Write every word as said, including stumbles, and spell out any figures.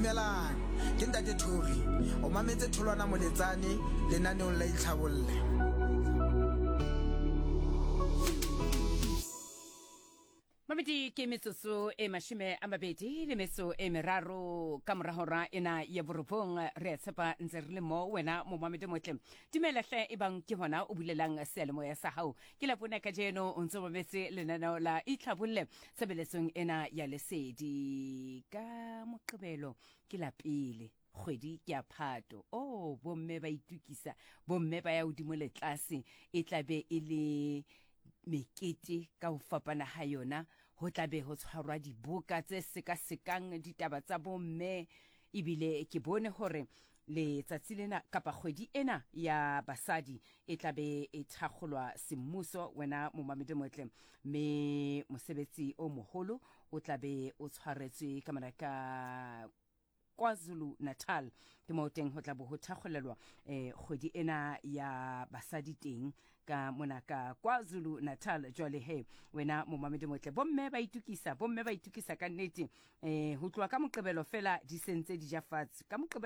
Dumelang, ke Ntate Thori. O mametse Tholwana Moletsane lenaneong la Itlhabolle. Mamedi ke metsotso e mashime a mabedi le metso e meraro ka mora hora ena ya borobong re tshepa ntse re le mo wena mo mamedi motle dimela hle e bang ke hona o bulelang sealemo ya sa hao ke la bona ka jeno o ntse mametse lenaneo la Itlhabolle sebeletsong ena ya lesedi ka moqebelo ke la pele kgwedi ke a Phato oh bomme ba itukisa bomme ba ya hodimo le tlase e tlabe e le mekete ka ho fapana ha yona ho tlabe ho tshwarwa dibuka tse sekasekang ditaba tsa bomme ibile ke bone hore le tsatsi lena kapa kgwedi ena ya basadi e tlabe e thakgolwa semmuso wena mo mamedi motle me mosebetsi o moholo o tlabe o tshwaretswe ka maraka KwaZulu Natal ke mo teng ho tla bo ho thakgolelwa eh kgwedi ena ya basadi teng ka mona ka KwaZulu Natal jwale he wena mo mamedi motle bomme ba itukisa bomme ba itukisa ka nnete eh ho tloa ka moqebelo fela di sentse di ja fatshe ka moqebelo